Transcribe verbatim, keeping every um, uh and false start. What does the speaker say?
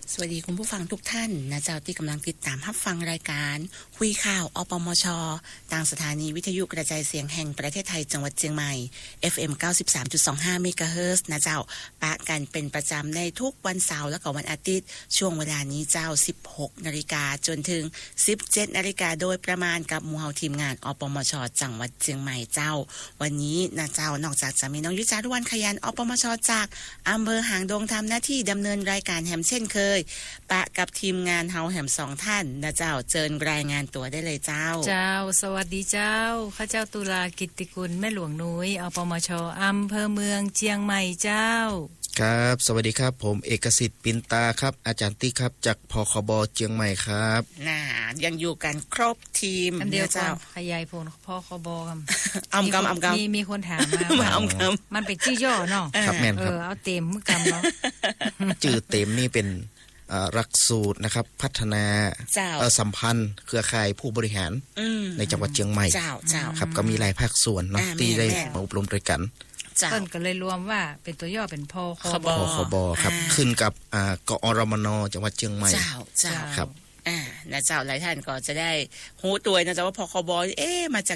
สวัสดีคุณผู้ฟังทุกท่านนะเจ้าที่กำลังติดตามรับฟังรายการคุยข่าวอปมช.ทางสถานีวิทยุกระจายเสียงแห่งประเทศไทยจังหวัดเชียงใหม่ เอฟ เอ็ม เก้าสิบสามจุดสองห้า เมกะเฮิรตซ์นะเจ้าปะกันเป็นประจำในทุกวันเสาร์และก็วันอาทิตย์ช่วงเวลานี้เจ้า สิบหกนาฬิกา จนถึง สิบเจ็ดนาฬิกา โดยประมาณกับหมู่เฮาทีมงานอปมช.จังหวัดเชียงใหม่เจ้าวันนี้นะเจ้านอกจากจะมีน้องยุจารุวรรณขยันอปมช.จากอำเภอหางดงทำหน้าที่ดำเนินรายการแหมเช่นเคยปะกับทีมงานเฮาแหมสองท่านนะเจ้าเชิญรายงานตัวได้เลยเจ้าเจ้าสวัสดีเจ้าข้าเจ้าตุลากิตติกุลแม่หลวงนุ้ยอปมช.อำเภอเมืองเชียงใหม่เจ้าครับสวัสดีครับผมเอกสิทธิ์ปินตาครับอาจารย์ติ๊กครับจากพคบเชียงใหม่ครับน่ายังอยู่กันครบทีมอันเดียวกันขยายผลพคบครับอำกำอำกำมีมีคนถามมาว่ามันเป็นชื่อย่อเนาะครับแม่นครับเออเอาเต็มมื้อกำเนาะชื่อเต็มนี่เป็นหลักสูตรนะครับพัฒนาสัมพันธ์เครือข่ายผู้บริหารในจังหวัดเชียงใหม่ครับก็มีหลายภาคส่วนเนาะที่ได้มาอบรมด้วยกันเพิ่นก็เลยรวมว่าเป็นตัวย่อเป็นพคบพคบครับขึ้นกับกอรมนจังหวัดเชียงใหม่เจ้าเจ้าครับอ่านะเจ้าหลายท่านก็จะได้ฮู้ตัวนะเจ้าว่าพคบเอ๊ะมาจาก